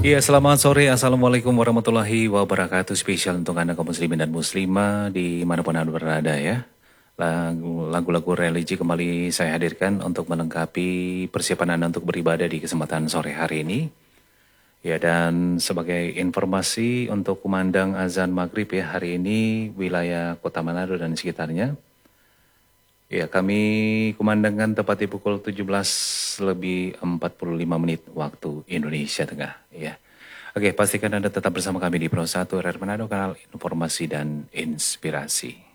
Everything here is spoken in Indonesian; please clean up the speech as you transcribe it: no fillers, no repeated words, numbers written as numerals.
Iya, selamat sore. Assalamualaikum warahmatullahi wabarakatuh. Spesial untuk Anda kaum muslimin dan muslimah dimanapun Anda berada ya. Lagu-lagu religi kembali saya hadirkan untuk melengkapi persiapan Anda untuk beribadah di kesempatan sore hari ini. Ya, dan sebagai informasi untuk kumandang azan maghrib ya, hari ini wilayah Kota Manado dan sekitarnya. Ya, kami kumandangkan tepat di pukul 17:45 waktu Indonesia Tengah ya. Oke, pastikan Anda tetap bersama kami di Pro 1 RR Manado, kanal informasi dan inspirasi.